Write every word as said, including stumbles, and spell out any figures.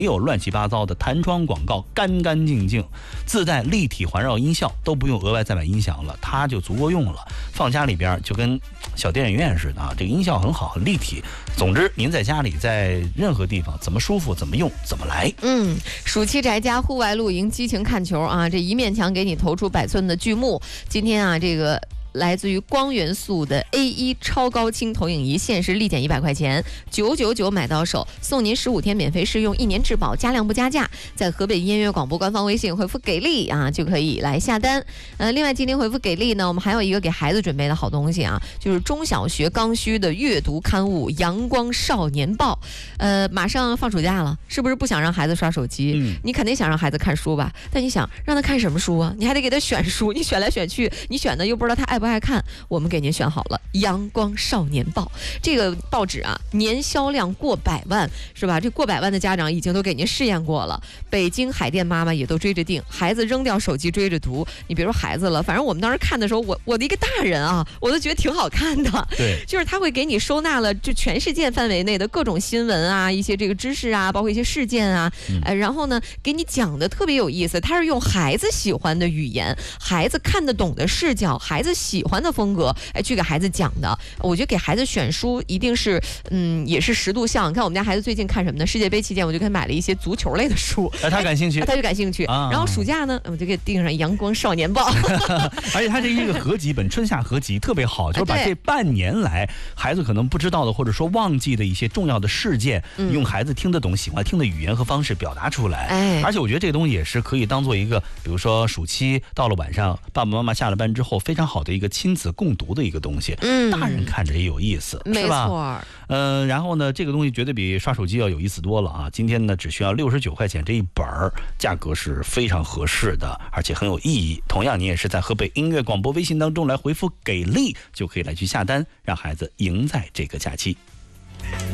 没有乱七八糟的弹窗广告，干干净净，自带立体环绕音效，都不用额外再买音响了，它就足够用了。放家里边就跟小电影院似的啊，这个音效很好，很立体。总之，您在家里，在任何地方，怎么舒服怎么用怎么来。 嗯，暑期宅家户外露营，激情看球啊！这一面墙给你投出百寸的巨幕。今天啊，这个。来自于光元素的 A 一 超高清投影仪，限时立减一百块钱，九九九买到手，送您十五天免费试用，一年质保，加量不加价。在河北音乐广播官方微信回复给力啊，就可以来下单。呃，另外今天回复给力呢，我们还有一个给孩子准备的好东西啊，就是中小学刚需的阅读刊物《阳光少年报》。呃，马上放暑假了，是不是不想让孩子刷手机？嗯，你肯定想让孩子看书吧？但你想让他看什么书啊？你还得给他选书，你选来选去，你选的又不知道他爱不爱看。我们给您选好了《阳光少年报》这个报纸啊，年销量过百万，是吧？这过百万的家长已经都给您试验过了，北京海淀妈妈也都追着订，孩子扔掉手机追着读。你别说孩子了，反正我们当时看的时候，我我的一个大人啊，我都觉得挺好看的。 对， 就是他会给你收纳了就全世界范围内的各种新闻啊，一些这个知识啊，包括一些事件啊，嗯、呃，然后呢，给你讲的特别有意思。他是用孩子喜欢的语言，孩子看得懂的视角，孩子喜欢的风格，哎，去给孩子讲的。我觉得给孩子选书一定是，嗯，也是十度像。你看我们家孩子最近看什么呢？世界杯期间，我就给他买了一些足球类的书， 哎，他感兴趣， 哎、他就感兴趣。啊、然后暑假呢，我就给订上《阳光少年报》， 而且它这一个合集本，春夏合集特别好，就是把这半年来孩子可能不知道的或者说忘记的一些重要的事件，嗯、用孩子听得懂、喜欢听的语言和方式表达出来。哎，而且我觉得这个东西也是可以当做一个，比如说暑期到了晚上，爸爸妈妈下了班之后，非常好的一个亲子共读的一个东西。嗯，大人看着也有意思， 没是吧？ 错。 呃，然后呢，这个东西绝对比刷手机要有意思多了啊！今天呢，只需要六十九块钱这一本儿，价格是非常合适的，而且很有意义。同样，你也是在河北音乐广播微信当中来回复给力，就可以来去下单，让孩子赢在这个假期。